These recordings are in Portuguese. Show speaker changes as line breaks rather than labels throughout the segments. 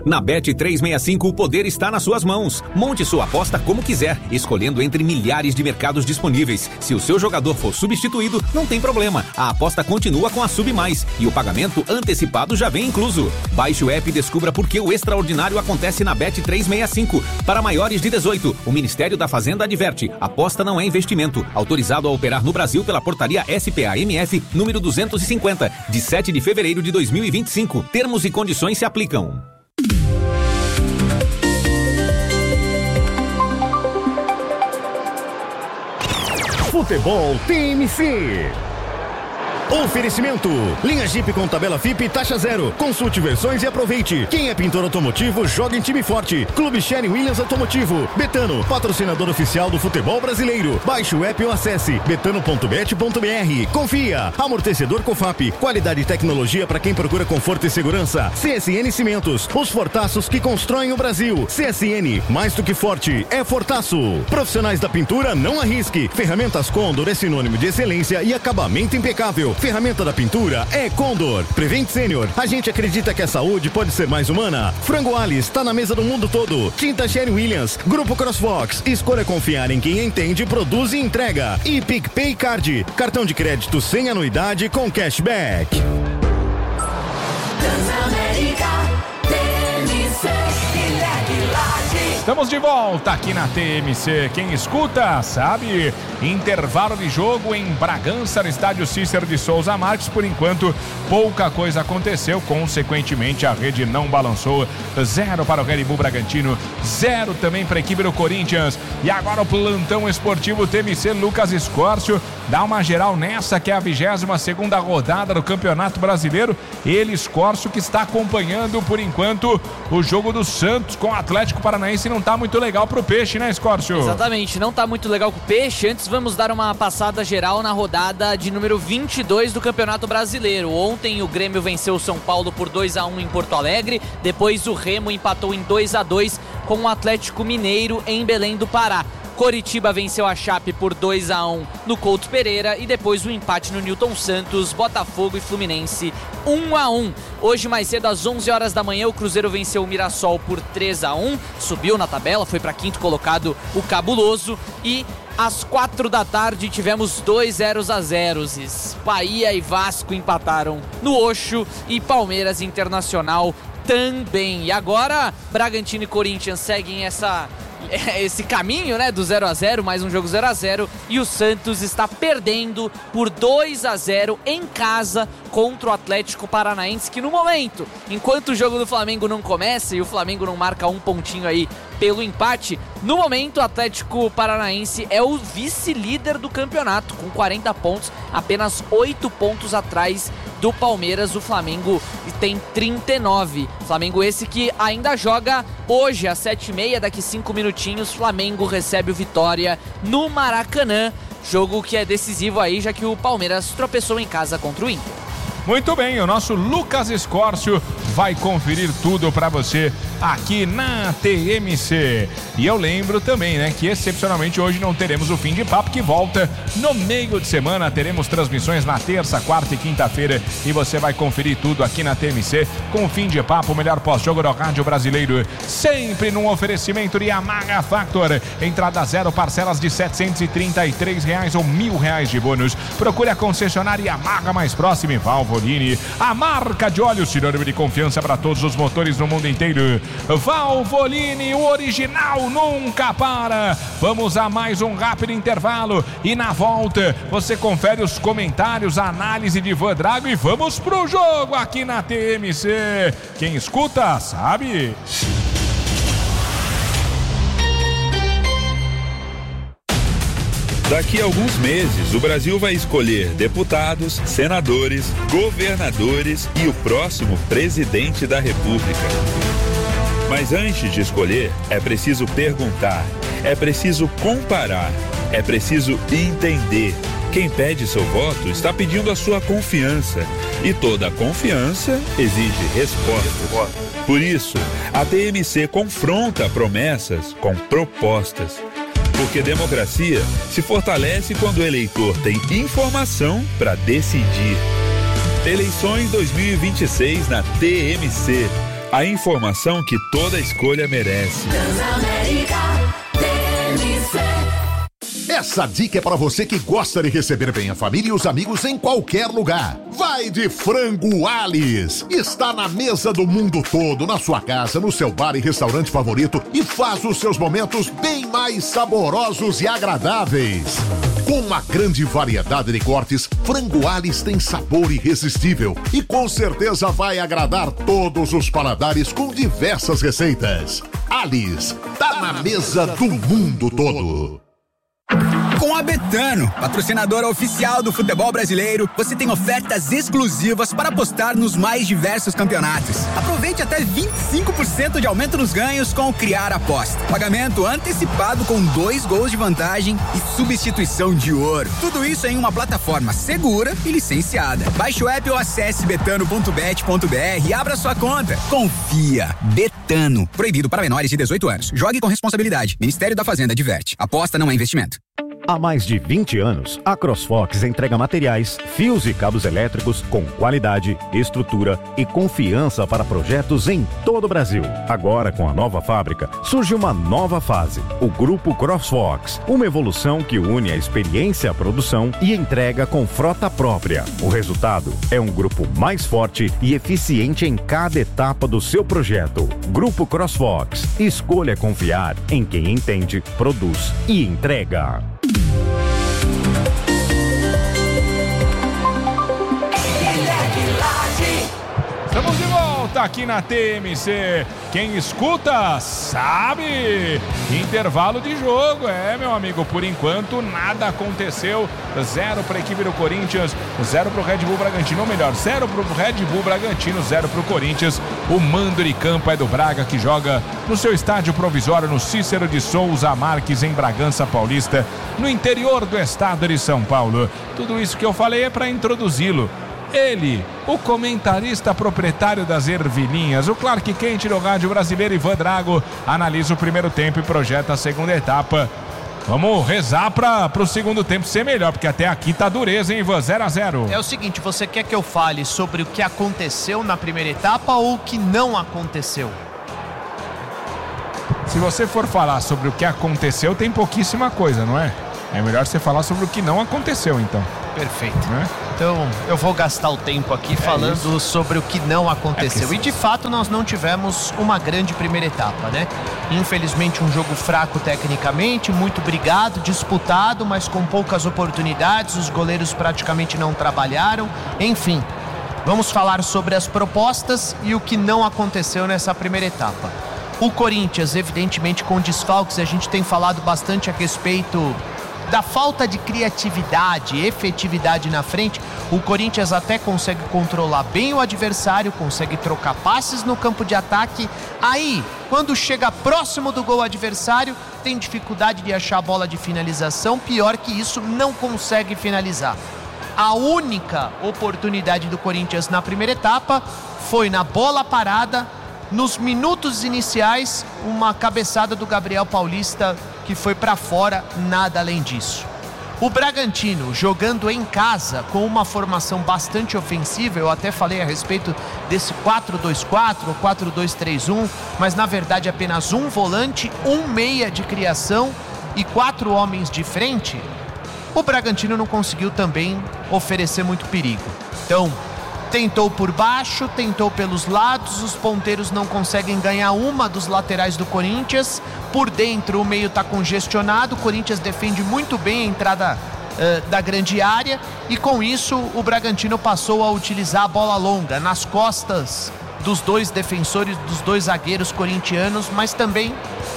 Na Bet365 o poder está nas suas mãos. Monte sua aposta como quiser, escolhendo entre milhares de mercados disponíveis. Se o seu jogador for substituído, não tem problema. A aposta continua com a Sub Mais e o pagamento antecipado já vem incluso. Baixe o app e descubra por que o extraordinário acontece na Bet365. Para maiores de 18, o Ministério da Fazenda adverte: aposta não é investimento. Autorizado a operar no Brasil pela portaria SPAMF número 250, de 7 de fevereiro de 2025. Termos e condições se aplicam.
Futebol TMC. Oferecimento: linha Jeep com tabela FIP taxa zero. Consulte versões e aproveite. Quem é pintor automotivo, joga em time forte. Clube Sherwin-Williams Automotivo. Betano, patrocinador oficial do futebol brasileiro. Baixe o app ou acesse betano.bet.br. Confia. Amortecedor Cofap. Qualidade e tecnologia para quem procura conforto e segurança. CSN Cimentos, os fortaços que constroem o Brasil. CSN, mais do que forte, é fortaço. Profissionais da pintura, não arrisque. Ferramentas Condor é sinônimo de excelência e acabamento impecável. Ferramenta da pintura é Condor. Prevent Senior, a gente acredita que a saúde pode ser mais humana. Frango Alice está na mesa do mundo todo. Tinta Sherwin-Williams, Grupo Crossfox. Escolha confiar em quem entende, produz e entrega. E PicPay Card, cartão de crédito sem anuidade com cashback.
Estamos de volta aqui na TMC. Quem escuta sabe. Intervalo de jogo em Bragança, no estádio Cícero de Souza Marques. Por enquanto, pouca coisa aconteceu. Consequentemente, a rede não balançou. 0 para o Red Bull Bragantino, 0 também para a equipe do Corinthians. E agora o plantão esportivo TMC. Lucas Escórcio dá uma geral nessa que é a 22ª rodada do Campeonato Brasileiro. Ele, Escórcio, que está acompanhando por enquanto o jogo do Santos com o Atlético Paranaense. Não tá muito legal pro Peixe, né, Escórcio?
Exatamente, não tá muito legal pro Peixe. Antes vamos dar uma passada geral na rodada de número 22 do Campeonato Brasileiro. Ontem o Grêmio venceu o São Paulo por 2-1 em Porto Alegre. Depois o Remo empatou em 2-2 com o Atlético Mineiro em Belém do Pará. Coritiba venceu a Chape por 2-1 no Couto Pereira e depois o empate no Newton Santos. Botafogo e Fluminense 1-1. Hoje mais cedo às 11 horas da manhã o Cruzeiro venceu o Mirassol por 3-1, subiu na tabela, foi para quinto colocado o Cabuloso. E às 4 da tarde tivemos 2 0-0. Bahia e Vasco empataram no Oxo e Palmeiras e Internacional também. E agora Bragantino e Corinthians seguem esse caminho, né, do 0-0, mais um jogo 0-0, e o Santos está perdendo por 2-0 em casa contra o Atlético Paranaense, que no momento, enquanto o jogo do Flamengo não começa e o Flamengo não marca um pontinho aí pelo empate, no momento o Atlético Paranaense é o vice-líder do campeonato com 40 pontos, apenas 8 pontos atrás do Palmeiras. O Flamengo tem 39. Flamengo esse que ainda joga hoje às 7h30, daqui 5 minutinhos, Flamengo recebe o Vitória no Maracanã, jogo que é decisivo aí, já que o Palmeiras tropeçou em casa contra o Inter.
Muito bem, o nosso Lucas Escórcio vai conferir tudo para você aqui na TMC. E eu lembro também, né, que excepcionalmente hoje não teremos o Fim de Papo, que volta no meio de semana. Teremos transmissões na terça, quarta e quinta-feira e você vai conferir tudo aqui na TMC com o Fim de Papo, o melhor pós-jogo do rádio brasileiro. Sempre num oferecimento de Yamaha Factor. Entrada zero, parcelas de R$733 ou R$1.000 de bônus. Procure a concessionária Yamaha mais próxima e Valvoline, a marca de óleo sinônimo de confiança para todos os motores no mundo inteiro. Valvoline, o original nunca para. Vamos a mais um rápido intervalo e na volta você confere os comentários, a análise de Ivan Drago e vamos pro jogo aqui na TMC. Quem escuta sabe.
Daqui a alguns meses, o Brasil vai escolher deputados, senadores, governadores e o próximo presidente da República. Mas antes de escolher, é preciso perguntar, é preciso comparar, é preciso entender. Quem pede seu voto está pedindo a sua confiança. E toda confiança exige resposta. Por isso, a TMC confronta promessas com propostas. Porque democracia se fortalece quando o eleitor tem informação para decidir. Eleições 2026 na TMC. A informação que toda escolha merece.
Essa dica é para você que gosta de receber bem a família e os amigos em qualquer lugar. Vai de Frango Alice. Está na mesa do mundo todo, na sua casa, no seu bar e restaurante favorito e faz os seus momentos bem mais saborosos e agradáveis. Com uma grande variedade de cortes, Frango Alice tem sabor irresistível e com certeza vai agradar todos os paladares com diversas receitas. Alice, tá na mesa do mundo todo.
Com a Betano, patrocinadora oficial do futebol brasileiro, você tem ofertas exclusivas para apostar nos mais diversos campeonatos. Aproveite até 25% de aumento nos ganhos com o Criar Aposta. Pagamento antecipado com 2 gols de vantagem e substituição de ouro. Tudo isso em uma plataforma segura e licenciada. Baixe o app ou acesse betano.bet.br e abra sua conta. Confia. Betano. Proibido para menores de 18 anos. Jogue com responsabilidade. Ministério da Fazenda adverte. Aposta não é investimento.
Há mais de 20 anos, a CrossFox entrega materiais, fios e cabos elétricos com qualidade, estrutura e confiança para projetos em todo o Brasil. Agora, com a nova fábrica, surge uma nova fase, o Grupo CrossFox, uma evolução que une a experiência à produção e entrega com frota própria. O resultado é um grupo mais forte e eficiente em cada etapa do seu projeto. Grupo CrossFox. Escolha confiar em quem entende, produz e entrega.
Estamos de volta aqui na TMC. Quem escuta sabe. Intervalo de jogo, meu amigo. Por enquanto nada aconteceu. 0 para a equipe do Corinthians, 0 para o Red Bull Bragantino. Ou melhor, 0 para o Red Bull Bragantino, 0 para o Corinthians. O mando de campo é do Braga, que joga no seu estádio provisório no Cícero de Souza Marques, em Bragança Paulista, no interior do estado de São Paulo. Tudo isso que eu falei é para introduzi-lo. Ele, o comentarista proprietário das ervilhinhas, o Clark Kent do rádio brasileiro, Ivan Drago, analisa o primeiro tempo e projeta a segunda etapa. Vamos rezar para o segundo tempo ser melhor, porque até aqui tá dureza, hein, Ivan? 0-0.
É o seguinte, você quer que eu fale sobre o que aconteceu na primeira etapa ou o que não aconteceu?
Se você for falar sobre o que aconteceu, tem pouquíssima coisa, não é? É melhor você falar sobre o que não aconteceu, então.
Perfeito. Então, eu vou gastar o tempo aqui falando sobre o que não aconteceu. E, de fato, nós não tivemos uma grande primeira etapa, né? Infelizmente, um jogo fraco tecnicamente, muito brigado, disputado, mas com poucas oportunidades. Os goleiros praticamente não trabalharam. Enfim, vamos falar sobre as propostas e o que não aconteceu nessa primeira etapa. O Corinthians, evidentemente, com desfalques, a gente tem falado bastante a respeito da falta de criatividade, efetividade na frente. O Corinthians até consegue controlar bem o adversário, consegue trocar passes no campo de ataque. Aí, quando chega próximo do gol adversário, tem dificuldade de achar a bola de finalização. Pior que isso, não consegue finalizar. A única oportunidade do Corinthians na primeira etapa foi na bola parada. Nos minutos iniciais, uma cabeçada do Gabriel Paulista que foi para fora, nada além disso. O Bragantino, jogando em casa, com uma formação bastante ofensiva, eu até falei a respeito desse 4-2-4 ou 4-2-3-1, mas na verdade apenas um volante, um meia de criação e 4 homens de frente. O Bragantino não conseguiu também oferecer muito perigo. Então, tentou por baixo, tentou pelos lados, os ponteiros não conseguem ganhar uma dos laterais do Corinthians. Por dentro o meio está congestionado, o Corinthians defende muito bem a entrada da grande área e com isso o Bragantino passou a utilizar a bola longa nas costas dos 2 defensores, dos 2 zagueiros corintianos, mas também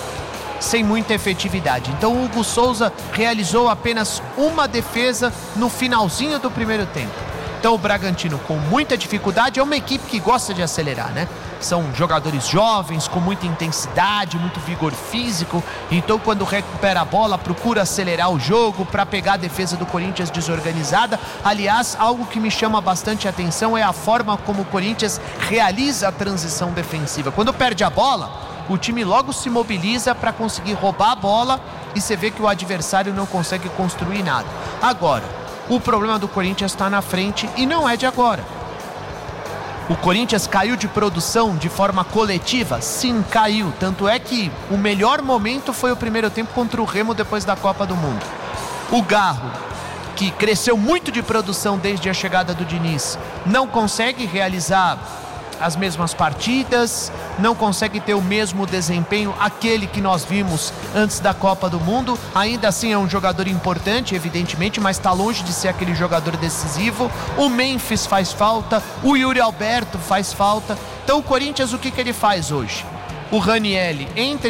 sem muita efetividade. Então o Hugo Souza realizou apenas uma defesa no finalzinho do primeiro tempo. Então o Bragantino com muita dificuldade, é uma equipe que gosta de acelerar, né? São jogadores jovens, com muita intensidade, muito vigor físico. Então quando recupera a bola, procura acelerar o jogo para pegar a defesa do Corinthians desorganizada. Aliás, algo que me chama bastante atenção é a forma como o Corinthians realiza a transição defensiva. Quando perde a bola, o time logo se mobiliza para conseguir roubar a bola e você vê que o adversário não consegue construir nada. Agora, o problema do Corinthians está na frente e não é de agora. O Corinthians caiu de produção de forma coletiva? Sim, caiu. Tanto é que o melhor momento foi o primeiro tempo contra o Remo depois da Copa do Mundo. O Garro, que cresceu muito de produção desde a chegada do Diniz, não consegue realizar as mesmas partidas, não consegue ter o mesmo desempenho, aquele que nós vimos antes da Copa do Mundo. Ainda assim é um jogador importante, evidentemente, mas está longe de ser aquele jogador decisivo. O Memphis faz falta, o Yuri Alberto faz falta. Então o Corinthians, o que ele faz hoje? O Ranieri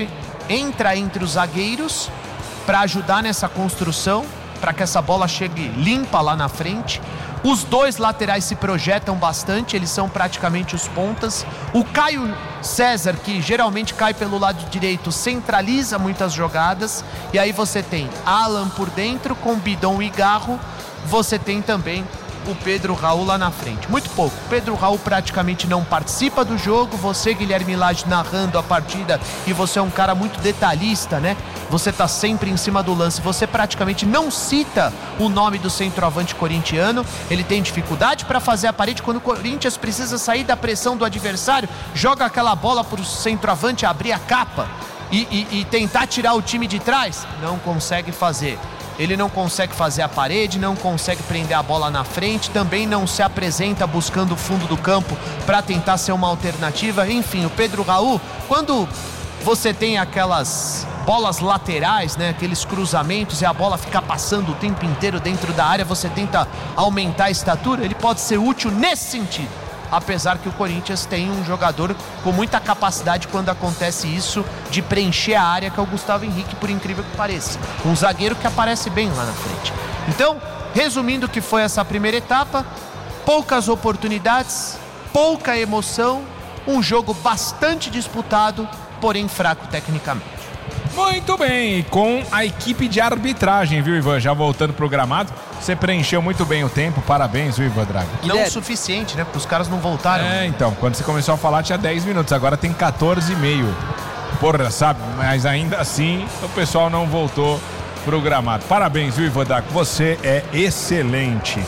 entra entre os zagueiros para ajudar nessa construção, para que essa bola chegue limpa lá na frente. Os dois laterais se projetam bastante, eles são praticamente os pontas. O Caio César, que geralmente cai pelo lado direito, centraliza muitas jogadas. E aí você tem Alan por dentro, com Bidon e Garro. Você tem também o Pedro Raul lá na frente. Muito pouco. Pedro Raul praticamente não participa do jogo. Você, Guilherme Lage, narrando a partida, e você é um cara muito detalhista, né? Você tá sempre em cima do lance. Você praticamente não cita o nome do centroavante corintiano. Ele tem dificuldade para fazer a parede. Quando o Corinthians precisa sair da pressão do adversário, joga aquela bola pro centroavante abrir a capa e tentar tirar o time de trás. Não consegue fazer. Ele não consegue fazer a parede, não consegue prender a bola na frente, também não se apresenta buscando o fundo do campo para tentar ser uma alternativa. Enfim, o Pedro Raul, quando você tem aquelas bolas laterais, né, aqueles cruzamentos, e a bola fica passando o tempo inteiro dentro da área, você tenta aumentar a estatura, ele pode ser útil nesse sentido. Apesar que o Corinthians tem um jogador com muita capacidade quando acontece isso, de preencher a área, que é o Gustavo Henrique, por incrível que pareça. Um zagueiro que aparece bem lá na frente. Então, resumindo o que foi essa primeira etapa, poucas oportunidades, pouca emoção, um jogo bastante disputado, porém fraco tecnicamente.
Muito bem, com a equipe de arbitragem, viu, Ivan? Já voltando pro gramado, você preencheu muito bem o tempo, parabéns, viu, Ivan Drago?
Não o suficiente, né? Porque os caras não voltaram.
Então, quando você começou a falar tinha 10 minutos, agora tem 14,5. Porra, sabe? Mas ainda assim, o pessoal não voltou pro gramado. Parabéns, viu, Ivan Drago? Você é excelente.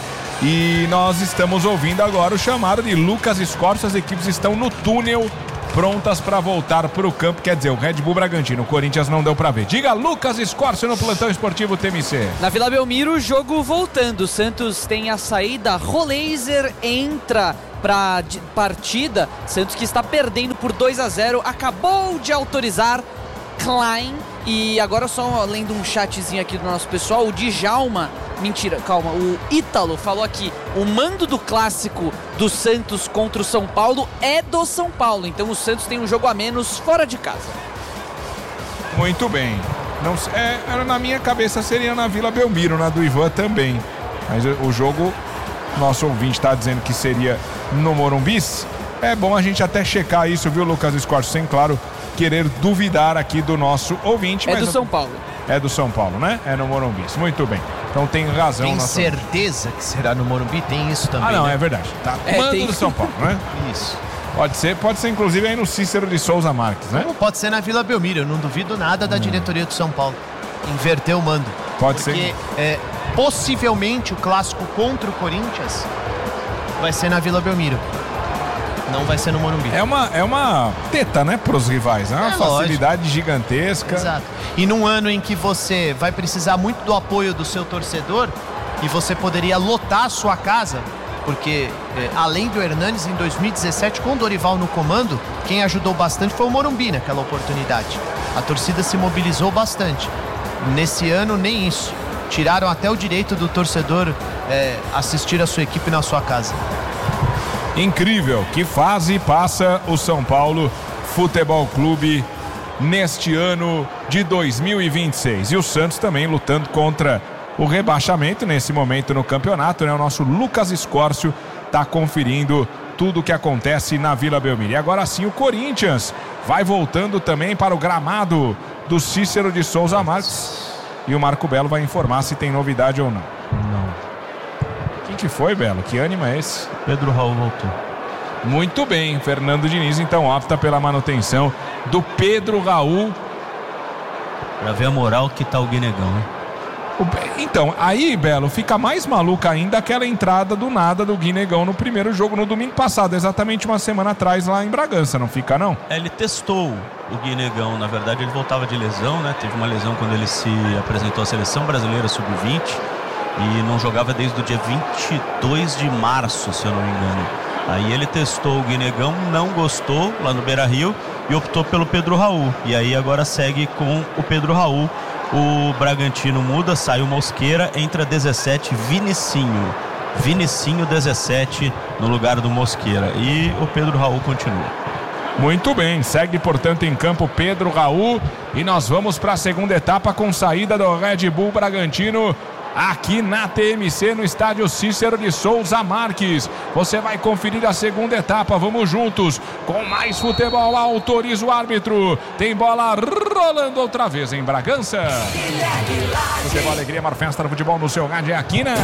E nós estamos ouvindo agora o chamado de Lucas Scorcio. As equipes estão no túnel, prontas para voltar para o campo, quer dizer, o Red Bull Bragantino. O Corinthians não deu para ver. Diga, Lucas Scorcio no plantão esportivo TMC.
Na Vila Belmiro, o jogo voltando. O Santos tem a saída, Roleiser entra para partida. Santos que está perdendo por 2-0, acabou de autorizar Klein. E agora só lendo um chatzinho aqui do nosso pessoal, o Djalma, mentira, calma, o Ítalo falou aqui, o mando do clássico do Santos contra o São Paulo é do São Paulo, então o Santos tem um jogo a menos fora de casa.
Muito bem. Não, na minha cabeça seria na Vila Belmiro, na do Ivan também, mas o jogo, nosso ouvinte está dizendo que seria no Morumbi. É bom a gente até checar isso, viu, Lucas Scorcio, sem, claro, querer duvidar aqui do nosso ouvinte.
É do São Paulo.
É do São Paulo, né? É no Morumbi. Muito bem. Então tem razão.
Tem certeza que será no Morumbi? Tem isso também,
não,
né?
É verdade. Tá. Mando do São Paulo, né?
Isso.
Pode ser inclusive aí no Cícero de Souza Marques, né?
Pode ser na Vila Belmiro, eu não duvido nada da diretoria do São Paulo. Inverter o mando.
Pode ser.
Porque possivelmente o clássico contra o Corinthians vai ser na Vila Belmiro. Não vai ser no Morumbi.
É uma teta, né, pros rivais. É uma facilidade gigantesca.
Exato. E num ano em que você vai precisar muito do apoio do seu torcedor, e você poderia lotar a sua casa, porque além do Hernanes, em 2017, com o Dorival no comando, quem ajudou bastante foi o Morumbi naquela oportunidade. A torcida se mobilizou bastante. Nesse ano, nem isso. Tiraram até o direito do torcedor assistir a sua equipe na sua casa.
Incrível, que fase passa o São Paulo Futebol Clube neste ano de 2026. E o Santos também lutando contra o rebaixamento nesse momento no campeonato, né? O nosso Lucas Scorcio está conferindo tudo o que acontece na Vila Belmiro. E agora sim o Corinthians vai voltando também para o gramado do Cícero de Souza Marques. E o Marco Belo vai informar se tem novidade ou não.
Não.
Quem que foi, Belo? Que ânimo é esse?
Pedro Raul voltou.
Muito bem, Fernando Diniz então opta pela manutenção do Pedro Raul.
Pra ver a moral que tá o Guinegão, hein?
Então, aí, Belo, fica mais maluca ainda aquela entrada do nada do Guinegão no primeiro jogo no domingo passado, exatamente uma semana atrás lá em Bragança, não fica não?
Ele testou o Guinegão, na verdade ele voltava de lesão, né? Teve uma lesão quando ele se apresentou à Seleção Brasileira Sub-20 e não jogava desde o dia 22 de março, se eu não me engano. Aí ele testou o Guinegão, não gostou lá no Beira-Rio e optou pelo Pedro Raul. E aí agora segue com o Pedro Raul. O Bragantino muda, sai o Mosqueira, entra 17, Vinicinho 17 no lugar do Mosqueira. E o Pedro Raul continua.
Muito bem, segue portanto em campo Pedro Raul. E nós vamos para a segunda etapa com saída do Red Bull Bragantino aqui na TMC, no estádio Cícero de Souza Marques. Você vai conferir a segunda etapa, vamos juntos com mais futebol. Autoriza o árbitro, tem bola rolando outra vez em Bragança. Futebol, alegria, maior festa do futebol no seu rádio é aqui na...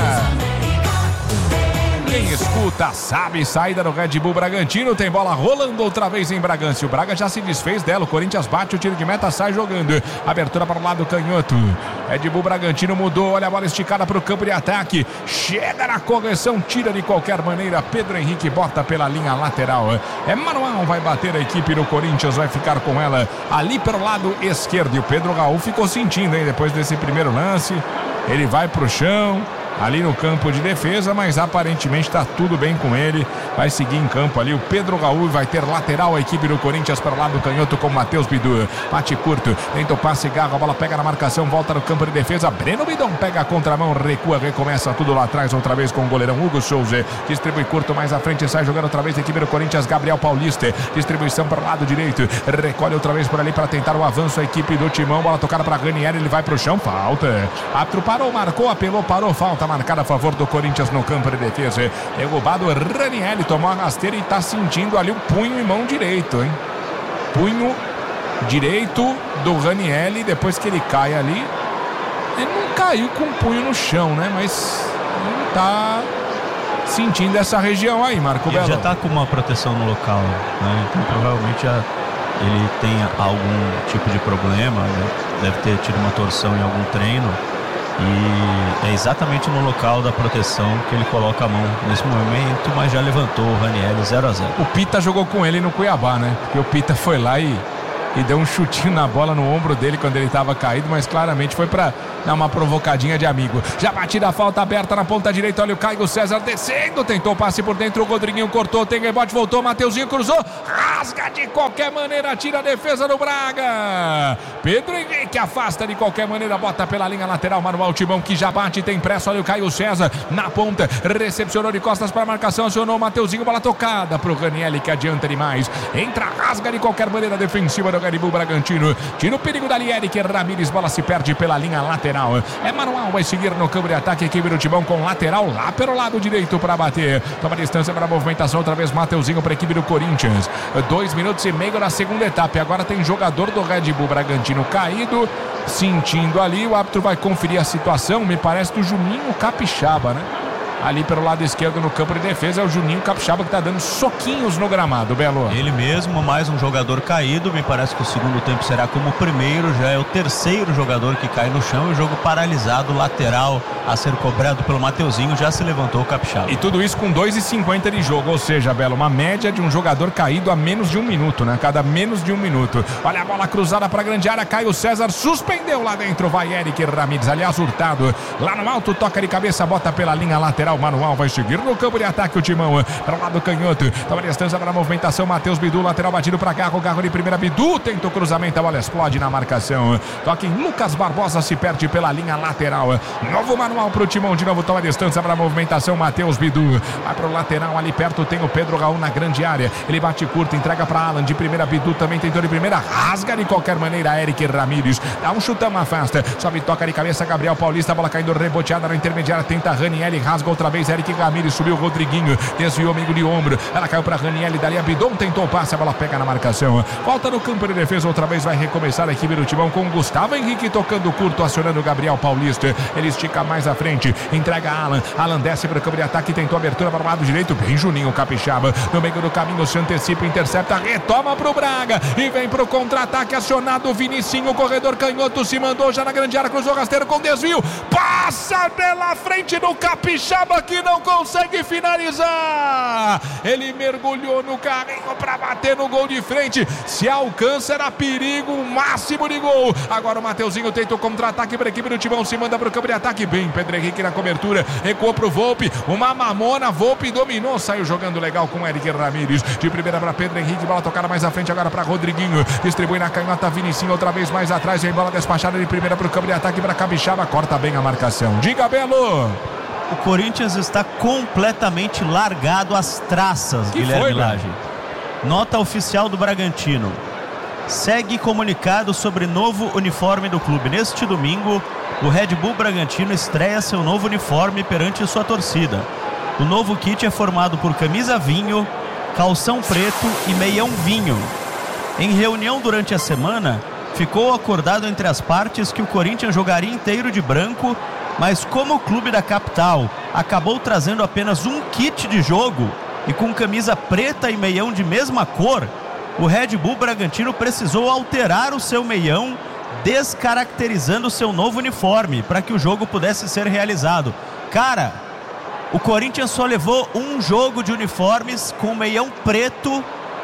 Quem escuta sabe, saída do Red Bull Bragantino, tem bola rolando outra vez em Bragança. O Braga já se desfez dela, o Corinthians bate, o tiro de meta sai jogando. Abertura para o lado canhoto. Red Bull Bragantino mudou, olha a bola esticada para o campo de ataque. Chega na correção, tira de qualquer maneira. Pedro Henrique bota pela linha lateral. É Manuel, vai bater a equipe do Corinthians, vai ficar com ela ali pelo lado esquerdo. E o Pedro Raul ficou sentindo, hein, depois desse primeiro lance. Ele vai pro chão, ali no campo de defesa, mas aparentemente está tudo bem com ele. Vai seguir em campo ali o Pedro Raul, vai ter lateral a equipe do Corinthians para o lado canhoto com o Matheus Bidu. Bate curto, tenta o passe, garra, a bola pega na marcação, volta no campo de defesa. Breno Bidon pega a contramão, recua, recomeça tudo lá atrás outra vez com o goleirão Hugo Souza. Distribui curto mais à frente, sai jogando outra vez a equipe do Corinthians, Gabriel Paulista. Distribuição para o lado direito, recolhe outra vez por ali para tentar o avanço a equipe do Timão. Bola tocada para Ranieri, ele vai para o chão, falta. Árbitro parou, marcou, apelou, parou, falta marcada a favor do Corinthians no campo de defesa. Derrubado, Ranieri tomou a rasteira e está sentindo ali o punho e mão direito, hein? Punho direito do Ranieri, depois que ele cai ali. Ele não caiu com o punho no chão, né? Mas ele tá sentindo essa região aí, Marco Belo.
Ele já tá com uma proteção no local, né? Então provavelmente ele tem algum tipo de problema, né? Deve ter tido uma torção em algum treino. E é exatamente no local da proteção que ele coloca a mão nesse momento, mas já levantou o Ranieri 0-0.
O Pita jogou com ele no Cuiabá, né? Porque o Pita foi lá e deu um chutinho na bola no ombro dele quando ele estava caído, mas claramente foi para dar uma provocadinha de amigo. Já batida a falta aberta na ponta direita, olha o Caio César descendo, tentou passe por dentro, o Rodriguinho cortou, tem rebote, voltou, Mateuzinho cruzou, rasga de qualquer maneira, tira a defesa do Braga. Pedro Henrique afasta de qualquer maneira, bota pela linha lateral, Manuel Timão que já bate, tem pressa, olha o Caio César na ponta, recepcionou de costas para a marcação, acionou o Mateuzinho, bola tocada pro Ranieri que adianta demais, entra, rasga de qualquer maneira defensiva do Red Bull Bragantino, tira o perigo dali, Eric Ramírez, bola se perde pela linha lateral. É Manuel, vai seguir no campo de ataque, equipe do Timão com lateral lá pelo lado direito para bater, toma distância para a movimentação, outra vez Mateuzinho para a equipe do Corinthians. 2 minutos e meio na segunda etapa, e agora tem jogador do Red Bull Bragantino caído, sentindo ali, o árbitro vai conferir a situação, me parece do Juninho Capixaba, né? Ali pelo lado esquerdo no campo de defesa é o Juninho Capixaba que está dando soquinhos no gramado, Belo.
Ele mesmo, mais um jogador caído, me parece que o segundo tempo será como o primeiro, já é o terceiro jogador que cai no chão, e o jogo paralisado, lateral a ser cobrado pelo Mateuzinho, já se levantou o Capixaba.
E tudo isso com 2,50 de jogo, ou seja, Belo, uma média de um jogador caído a menos de 1 minuto, né? Cada menos de 1 minuto. Olha a bola cruzada para a grande área, Caio César suspendeu lá dentro, vai Eric Ramírez, aliás, Hurtado, lá no alto, toca de cabeça, bota pela linha lateral, Manuel vai seguir no campo de ataque o Timão, para o lado canhoto, toma a distância para a movimentação, Matheus Bidu, lateral batido para Garro, Garro de primeira, Bidu tenta o cruzamento, a bola explode na marcação, toca em Lucas Barbosa, se perde pela linha lateral, novo Manuel para o Timão, de novo toma a distância para a movimentação, Matheus Bidu, vai para o lateral, ali perto tem o Pedro Raul na grande área, ele bate curto, entrega para Alan, de primeira, Bidu também tentou de primeira, rasga de qualquer maneira, Eric Ramírez, dá um chutão, afasta, sobe, toca de cabeça, Gabriel Paulista, a bola caindo reboteada na intermediária, tenta Ranieri, rasga outra outra vez, Eric Ramírez, subiu o Rodriguinho, desviou amigo de ombro, ela caiu para Raniel, dali a Bidon tentou o passe, a bola pega na marcação, volta no campo de defesa, outra vez vai recomeçar a equipe do Timão com Gustavo Henrique tocando curto, acionando o Gabriel Paulista, ele estica mais à frente, entrega a Alan desce para o campo de ataque, tentou abertura para o lado direito, bem Juninho Capixaba, no meio do caminho se antecipa, intercepta, retoma para o Braga e vem para o contra-ataque, acionado o Vinicinho, o corredor canhoto se mandou já na grande área, cruzou rasteiro com desvio, passa pela frente do Capixaba que não consegue finalizar, ele mergulhou no carrinho para bater no gol de frente, se alcança era perigo máximo de gol, agora o Mateuzinho tenta o contra-ataque para a equipe do Timão, se manda para o campo de ataque, bem Pedro Henrique na cobertura, recuou para o Volpe, uma mamona, Volpe dominou, saiu jogando legal com o Eric Ramírez, de primeira para Pedro Henrique, bola tocada mais à frente agora para Rodriguinho, distribui na canhota, Vinicinho outra vez mais atrás, vem bola despachada de primeira para o campo de ataque para Capixaba, corta bem a marcação, diga Belo.
O Corinthians está completamente largado às traças,
que
Guilherme
foi,
Lage. Nota oficial do Bragantino. Segue comunicado sobre novo uniforme do clube. Neste domingo, o Red Bull Bragantino estreia seu novo uniforme perante sua torcida. O novo kit é formado por camisa vinho, calção preto e meião vinho. Em reunião durante a semana, ficou acordado entre as partes que o Corinthians jogaria inteiro de branco, mas como o clube da capital acabou trazendo apenas um kit de jogo e com camisa preta e meião de mesma cor, o Red Bull Bragantino precisou alterar o seu meião, descaracterizando o seu novo uniforme para que o jogo pudesse ser realizado. Cara, o Corinthians só levou um jogo de uniformes com meião preto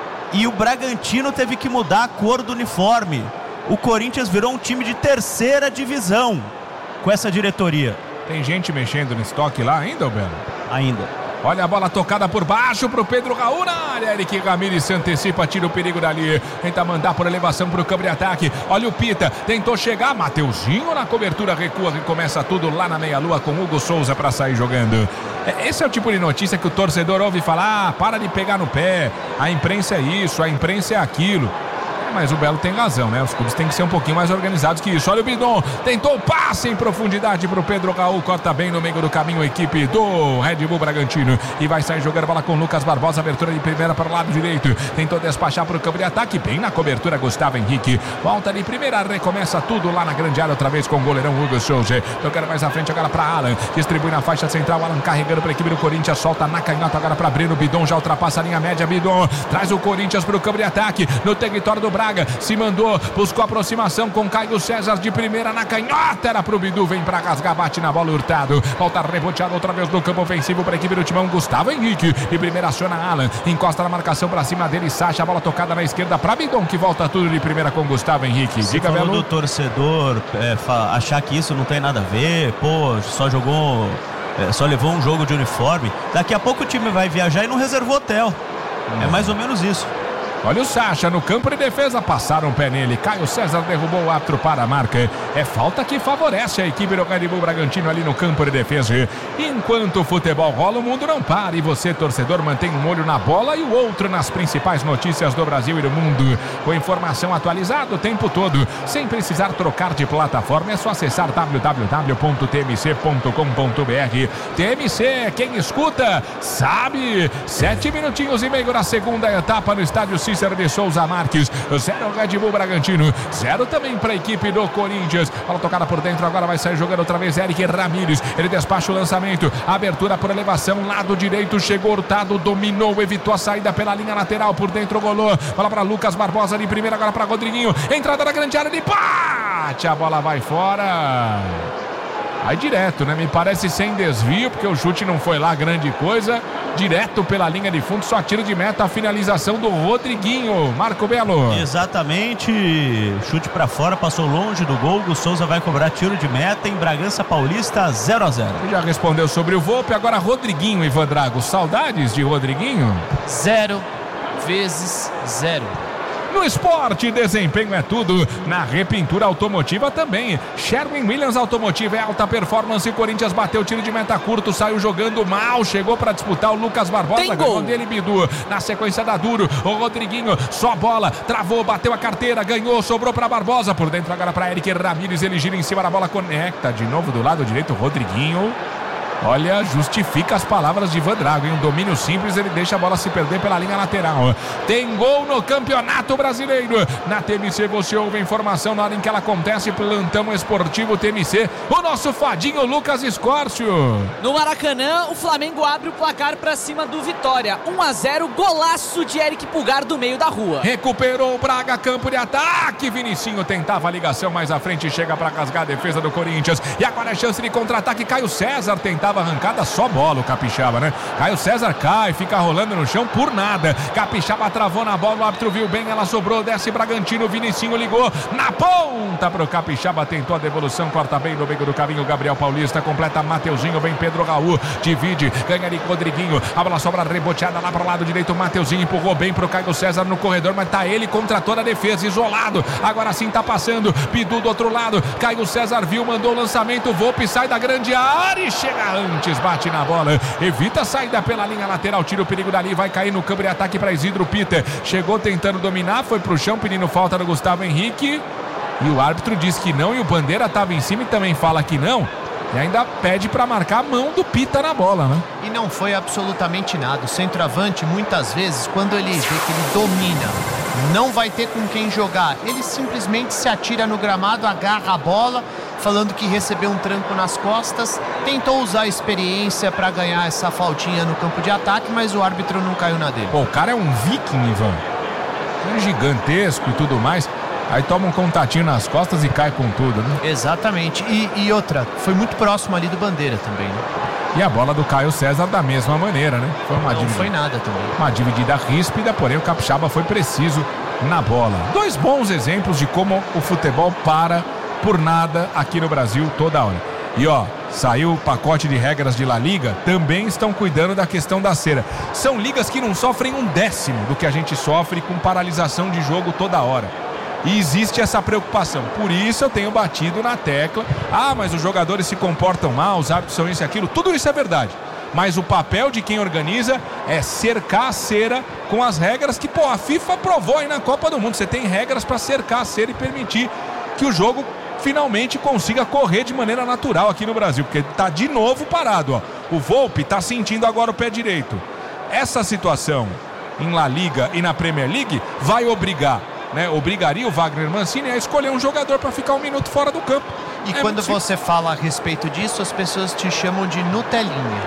e o Bragantino teve que mudar a cor do uniforme. O Corinthians virou um time de terceira divisão com essa diretoria.
Tem gente mexendo no estoque lá ainda, Belo?
Ainda.
Olha a bola tocada por baixo pro Pedro Raul na área. Eric Ramírez se antecipa, tira o perigo dali. Tenta mandar por elevação pro campo de ataque. Olha o Pita, tentou chegar. Mateuzinho na cobertura, recua, recomeça tudo lá na meia-lua com Hugo Souza para sair jogando. Esse é o tipo de notícia que o torcedor ouve falar: ah, para de pegar no pé. A imprensa é isso, a imprensa é aquilo. Mas o Belo tem razão, né? Os clubes têm que ser um pouquinho mais organizados que isso. Olha o Bidon, tentou o passe em profundidade pro Pedro Raul, corta bem no meio do caminho a equipe do Red Bull Bragantino e vai sair jogando bola com Lucas Barbosa, abertura de primeira para o lado direito, tentou despachar pro campo de ataque, bem na cobertura Gustavo Henrique, volta de primeira, recomeça tudo lá na grande área outra vez com o goleirão Hugo Souza, tocando mais à frente agora para Alan, distribui na faixa central, Alan carregando para a equipe do Corinthians, solta na canhota agora para Breno, Bidon já ultrapassa a linha média, Bidon traz o Corinthians pro campo de ataque, no território do Braga, se mandou, buscou aproximação com Caio César de primeira na canhota, era pro Bidu, vem pra rasgar, bate na bola, Hurtado, volta reboteado outra vez no campo ofensivo para a equipe do Timão, Gustavo Henrique, de primeira aciona Alan, encosta na marcação pra cima dele, Sacha, a bola tocada na esquerda pra Bidon, que volta tudo de primeira com Gustavo Henrique.
Você falou do torcedor achar que isso não tem nada a ver, pô, só levou um jogo de uniforme, daqui a pouco o time vai viajar e não reservou hotel, é mais ou menos isso.
Olha o Sacha no campo de defesa, passaram o pé nele, Caio César derrubou o árbitro para a marca, é falta que favorece a equipe do Red Bull Bragantino ali no campo de defesa. Enquanto o futebol rola, o mundo não para e você, torcedor, mantém um olho na bola e o outro nas principais notícias do Brasil e do mundo, com informação atualizada o tempo todo, sem precisar trocar de plataforma, é só acessar www.tmc.com.br. TMC, quem escuta sabe. 7 minutinhos e meio na segunda etapa no estádio Cícero de Souza Marques, 0 Red Bull Bragantino, 0 também para a equipe do Corinthians. Bola tocada por dentro, agora vai sair jogando outra vez Eric Ramírez, ele despacha o lançamento, abertura por elevação, lado direito, chegou Hurtado, dominou, evitou a saída pela linha lateral, por dentro golou, bola para Lucas Barbosa de primeira, agora para Rodriguinho, entrada na grande área, ele bate, a bola vai fora. Aí direto, né? Me parece sem desvio, porque o chute não foi lá grande coisa. Direto pela linha de fundo, só tiro de meta, a finalização do Rodriguinho. Marco Belo.
Exatamente. Chute pra fora, passou longe do gol. O Souza vai cobrar tiro de meta em Bragança Paulista, 0-0.
Já respondeu sobre o Volpe, agora Rodriguinho, Ivan Drago. Saudades de Rodriguinho?
0 vezes 0.
No esporte, desempenho é tudo. Na repintura automotiva também. Sherwin Williams Automotiva é alta performance. Corinthians bateu tiro de meta curto, saiu jogando mal. Chegou para disputar o Lucas Barbosa. Ganhou dele Bidu. Na sequência da Duro, o Rodriguinho, só bola, travou, bateu a carteira, ganhou, sobrou para Barbosa. Por dentro agora para Eric Ramírez. Ele gira em cima da bola, conecta de novo do lado direito. Rodriguinho. Olha, justifica as palavras de Ivan Drago, em um domínio simples, ele deixa a bola se perder pela linha lateral. Tem gol no Campeonato Brasileiro. Na TMC você ouve a informação na hora em que ela acontece, plantão esportivo TMC. O nosso fadinho Lucas Escórcio.
No Maracanã, o Flamengo abre o placar para cima do Vitória. 1-0, golaço de Eric Pulgar do meio da rua.
Recuperou o Braga, campo de ataque. Vinicinho tentava a ligação mais à frente, chega para rasgar a defesa do Corinthians. E agora é chance de contra-ataque. Caio César tentava arrancada, só bola o Capixaba, né? Caio César cai, fica rolando no chão por nada. Capixaba travou na bola, o árbitro viu bem, ela sobrou, desce Bragantino, Vinicinho ligou na ponta pro Capixaba, tentou a devolução, corta bem no meio do caminho, Gabriel Paulista, completa Mateuzinho, vem Pedro Raul, divide, ganha ali Rodriguinho, a bola sobra reboteada lá pro lado direito, Mateuzinho empurrou bem pro Caio César no corredor, mas tá ele contra toda a defesa, isolado, agora sim tá passando, Bidu do outro lado, Caio César viu, mandou o lançamento, Volpi sai da grande área e chega antes, bate na bola, evita a saída pela linha lateral, tira o perigo dali, vai cair no campo de ataque para Isidro Peter, chegou tentando dominar, foi pro chão pedindo falta do Gustavo Henrique e o árbitro diz que não e o Bandeira estava em cima e também fala que não e ainda pede para marcar a mão do Pita na bola, né?
E não foi absolutamente nada, o centroavante muitas vezes quando ele vê que ele domina, não vai ter com quem jogar, ele simplesmente se atira no gramado, agarra a bola, falando que recebeu um tranco nas costas, tentou usar a experiência para ganhar essa faltinha no campo de ataque, mas o árbitro não caiu na dele.
Pô, o cara é um viking, Ivan, é gigantesco e tudo mais, aí toma um contatinho nas costas e cai com tudo, né?
Exatamente, e outra, foi muito próximo ali do Bandeira também, né?
E a bola do Caio César da mesma maneira, né?
Não foi nada também.
Uma dividida ríspida, porém o Capixaba foi preciso na bola. Dois bons exemplos de como o futebol para por nada aqui no Brasil toda hora. E ó, saiu o pacote de regras de La Liga, também estão cuidando da questão da cera. São ligas que não sofrem 1/10 do que a gente sofre com paralisação de jogo toda hora. E existe essa preocupação, por isso eu tenho batido na tecla. Ah, mas os jogadores se comportam mal, os árbitros são isso e aquilo, tudo isso é verdade. Mas o papel de quem organiza é cercar a cera com as regras que, pô, a FIFA aprovou aí na Copa do Mundo. Você tem regras para cercar a cera e permitir que o jogo finalmente consiga correr de maneira natural aqui no Brasil, porque tá de novo parado, ó. O Volpi tá sentindo agora o pé direito. Essa situação em La Liga e na Premier League vai obrigar, né? Obrigaria o Wagner Mancini a escolher um jogador para ficar 1 minuto fora do campo.
E quando você fala a respeito disso, as pessoas te chamam de Nutelinha.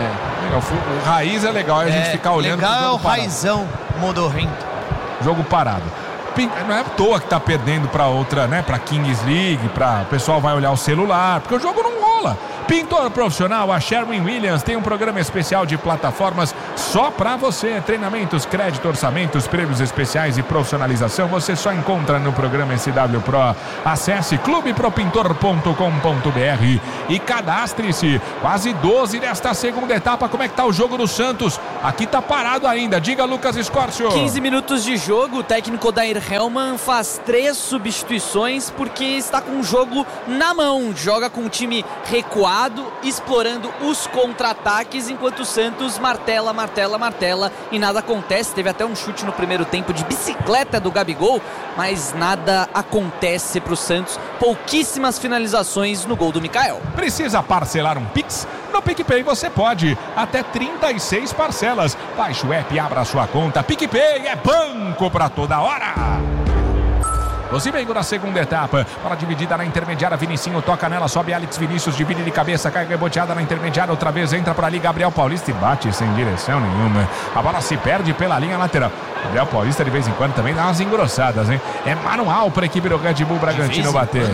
O raiz é legal, a gente ficar olhando.
Legal é o raizão modorrento.
Jogo parado. Não é à toa que tá perdendo para outra, né? Para Kings League, o pessoal vai olhar o celular, porque o jogo não rola. Pintor profissional, a Sherwin-Williams tem um programa especial de plataformas só para você. Treinamentos, crédito, orçamentos, prêmios especiais e profissionalização você só encontra no programa SW Pro. Acesse clubepropintor.com.br e cadastre-se. Quase 12 desta segunda etapa. Como é que tá o jogo do Santos? Aqui tá parado ainda. Diga, Lucas Escórcio.
15 minutos de jogo. O técnico Odair Hellmann faz 3 substituições porque está com o jogo na mão. Joga com o time recuado, explorando os contra-ataques, enquanto o Santos martela e nada acontece. Teve até um chute no primeiro tempo de bicicleta do Gabigol, mas nada acontece para o Santos. Pouquíssimas finalizações no gol do Mikael.
Precisa parcelar um Pix? No PicPay você pode, até 36 parcelas. Baixe o app e abra sua conta. PicPay é banco para toda hora. Osimengo na segunda etapa, bola dividida na intermediária, Vinicinho toca nela, sobe Alex Vinícius, divide de cabeça, cai reboteada na intermediária, outra vez entra por ali Gabriel Paulista e bate sem direção nenhuma. A bola se perde pela linha lateral. Gabriel Paulista de vez em quando também dá umas engrossadas, hein? É manual para a equipe do Red Bull Bragantino bater.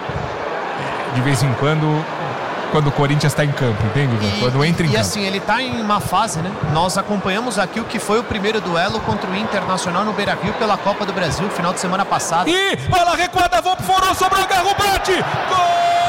De vez em quando o Corinthians está em campo, entende? Quando entra em campo.
E assim, ele está em uma fase, né? Nós acompanhamos aqui o que foi o primeiro duelo contra o Internacional no Beira-Rio pela Copa do Brasil, final de semana passada.
E bola recuada, Volpi furou, sobrou, agarrou, bate! Gol!